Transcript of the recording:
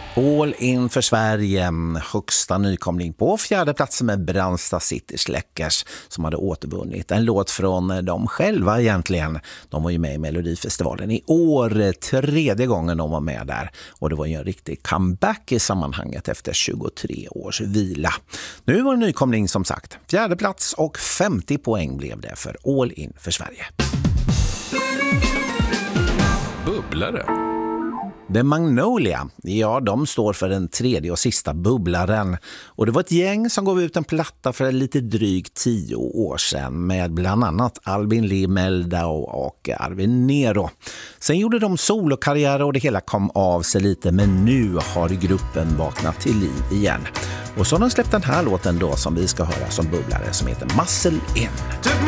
All in för Sverige, högsta nykomling på fjärde platsen med Brandsta City Släckers som hade återvunnit. En låt från dem själva egentligen. De var ju med i Melodifestivalen i år, tredje gången de var med där. Och det var ju en riktig comeback i sammanhanget efter 23 års vila. Nu var det nykomling som sagt. Fjärde plats och 50 poäng blev det för All in för Sverige. Bubblare. The Magnolia, ja, de står för den tredje och sista bubblaren. Och det var ett gäng som gav ut en platta för lite drygt 10 år sedan med bland annat Albin Lee Meldau och Arvin Nero. Sen gjorde de solokarriär och det hela kom av sig lite, men nu har gruppen vaknat till liv igen. Och så har de släppt den här låten då som vi ska höra som bubblare som heter Muscle In.